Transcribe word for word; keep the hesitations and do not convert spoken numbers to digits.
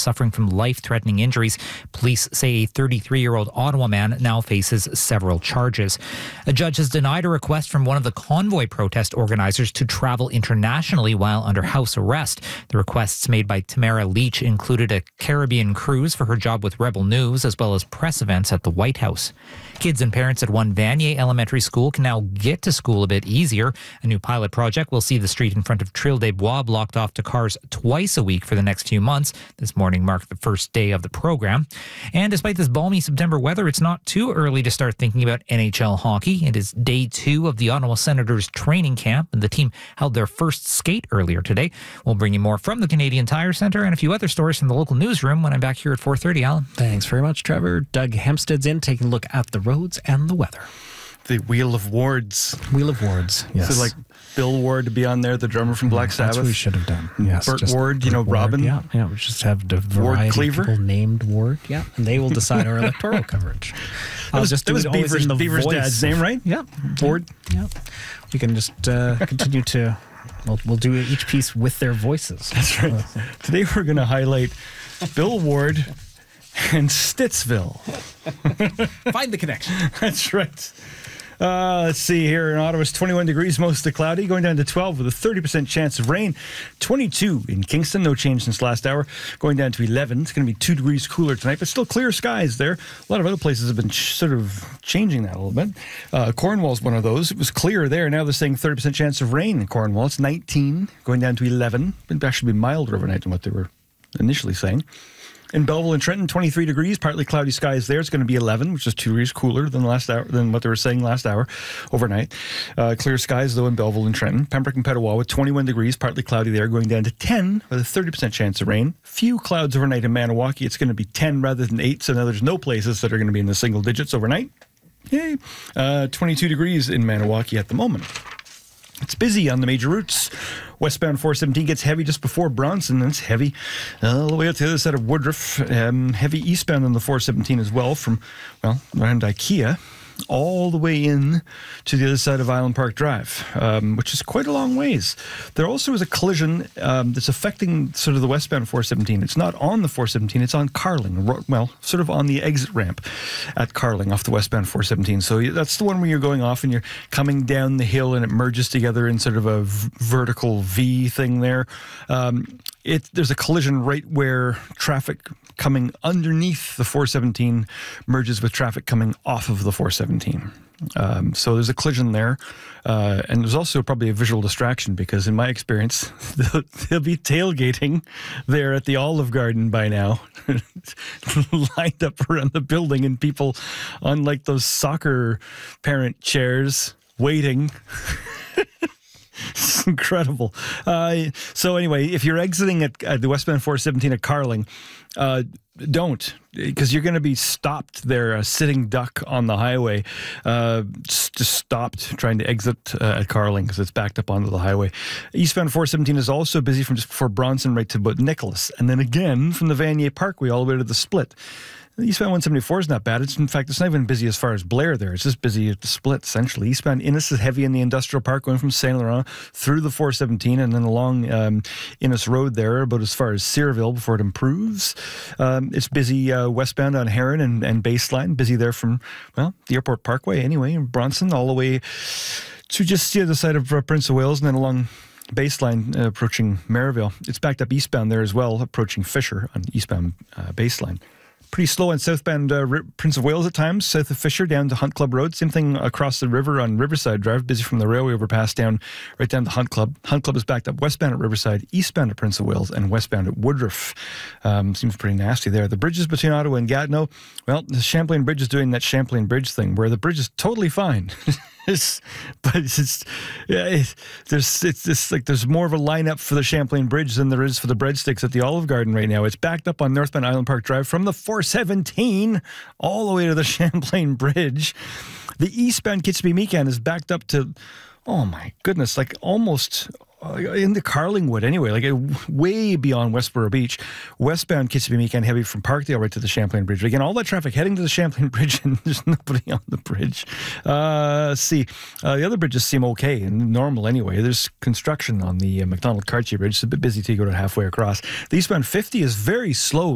suffering from life-threatening injuries. Police say a thirty-three-year-old Ottawa man now faces several charges. A judge has denied a request from one of the convoy protest organizers to travel internationally while under house arrest. The requests made by Tamara Leach included a Caribbean cruise for her job with Rebel News, as well as press events at the White House. Kids and parents at one Vanier Elementary School can now get to school a bit easier. A new pilot project will see the street in front of Trille des Bois blocked off to cars twice a week for the next few months. This morning marked the first day of the program. And despite this balmy September weather, it's not too early to start thinking about N H L hockey. It is day two of the Ottawa Senators training camp, and the team held their first skate earlier today. We'll bring you more from the Canadian Tire Centre and a few other stories from the local newsroom when I'm back here at four thirty, Alan. Thanks very much, Trevor. Doug Hempstead's in, taking a look at the roads and the weather. The Wheel of Wards. Wheel of Wards, yes. So like Bill Ward to be on there, the drummer from Black Sabbath. That's what we should have done. Yes, Burt Ward, you know, Ward, Robin. Yeah, yeah. We just have the variety Cleaver. of people named Ward. Yeah, and they will decide our electoral coverage. That was, that was Beaver's, Beaver's dad's name, right? Yeah, Ward. Yeah, we can just uh, continue to. We'll, we'll do each piece with their voices. That's right. Today we're going to highlight Bill Ward and Stittsville. Find the connection. That's right. Uh, let's see here in Ottawa, it's twenty-one degrees, mostly cloudy, going down to twelve with a thirty percent chance of rain. twenty-two in Kingston, no change since last hour, going down to eleven. It's going to be two degrees cooler tonight, but still clear skies there. A lot of other places have been ch- sort of changing that a little bit. Uh, Cornwall's one of those. It was clear there. Now they're saying thirty percent chance of rain in Cornwall. It's nineteen, going down to eleven. It'll actually be milder overnight than what they were initially saying. In Belleville and Trenton, twenty-three degrees, partly cloudy skies there. It's going to be eleven, which is two degrees cooler than last hour, than what they were saying last hour overnight. Uh, clear skies, though, in Belleville and Trenton. Pembroke and Petawawa, twenty-one degrees, partly cloudy there, going down to ten with a thirty percent chance of rain. Few clouds overnight in Maniwaki. It's going to be ten rather than eight, so now there's no places that are going to be in the single digits overnight. Yay. Uh, twenty-two degrees in Maniwaki at the moment. It's busy on the major routes. Westbound four seventeen gets heavy just before Bronson, and it's heavy all the way out to the other side of Woodruff. Um, heavy eastbound on the four seventeen as well from, well, around IKEA all the way in to the other side of Island Park Drive, um, which is quite a long ways. There also is a collision um, that's affecting sort of the westbound four seventeen. It's not on the four seventeen, it's on Carling, well, sort of on the exit ramp at Carling off the westbound four seventeen. So that's the one where you're going off and you're coming down the hill and it merges together in sort of a v- vertical V thing there. Um, it, there's a collision right where traffic coming underneath the four seventeen merges with traffic coming off of the four seventeen. Um, so there's a collision there. Uh, and there's also probably a visual distraction because in my experience, they'll, they'll be tailgating there at the Olive Garden by now, lined up around the building and people on like those soccer parent chairs waiting. It's incredible. Uh, so anyway, if you're exiting at, at the westbound four seventeen at Carling, uh, don't, because you're going to be stopped there, a sitting duck on the highway, uh, just, just stopped trying to exit uh, at Carling because it's backed up onto the highway. Eastbound four seventeen is also busy from just before Bronson right to about Nicholas, and then again from the Vanier Parkway all the way to the Split. The eastbound one seventy-four is not bad. It's, in fact, it's not even busy as far as Blair there. It's just busy at the Split, essentially. Eastbound Innes is heavy in the Industrial Park, going from Saint Laurent through the four seventeen and then along um, Innes Road there, about as far as Searville before it improves. Um, it's busy uh, westbound on Heron and, and Baseline, busy there from, well, the Airport Parkway anyway, in Bronson, all the way to just the other side of uh, Prince of Wales and then along Baseline uh, approaching Maryville. It's backed up eastbound there as well, approaching Fisher on eastbound uh, Baseline. Pretty slow on southbound uh, R- Prince of Wales at times, south of Fisher down to Hunt Club Road. Same thing across the river on Riverside Drive, busy from the railway overpass down right down to Hunt Club. Hunt Club is backed up westbound at Riverside, eastbound at Prince of Wales, and westbound at Woodruff. Um, seems pretty nasty there. The bridges between Ottawa and Gatineau, well, the Champlain Bridge is doing that Champlain Bridge thing where the bridge is totally fine. It's, but it's just, yeah, it, there's it's just like there's more of a lineup for the Champlain Bridge than there is for the breadsticks at the Olive Garden right now. It's backed up on northbound Island Park Drive from the four seventeen all the way to the Champlain Bridge. The eastbound Kitchipee-Meekan is backed up to, oh my goodness, like almost into Carlingwood anyway, like way beyond Westboro Beach. Westbound Kitchipee-Meekan heavy from Parkdale right to the Champlain Bridge. Again, all that traffic heading to the Champlain Bridge and there's nobody on the bridge. Uh, let's see. Uh, the other bridges seem okay and normal anyway. There's construction on the uh, McDonald-Cartier Bridge. It's a bit busy till you go to halfway across. The eastbound fifty is very slow.